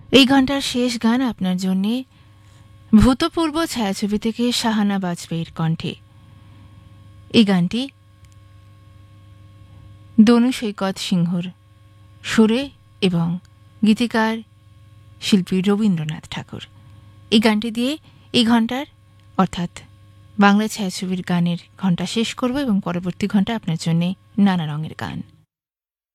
এই ঘন্টার শেষ গান আপনার জন্যে ভূতপূর্ব ছায়াছবি থেকে শাহানা বাজপেয়ীর কণ্ঠে। এই গানটি দনু সৈকত সিংহর সুরে এবং গীতিকার শিল্পী রবীন্দ্রনাথ ঠাকুর। এই গানটি দিয়ে এই ঘন্টার অর্থাৎ বাংলা ছায়াছবির গানের ঘন্টা শেষ করব এবং পরবর্তী ঘন্টা আপনার জন্যে নানা রঙের গান।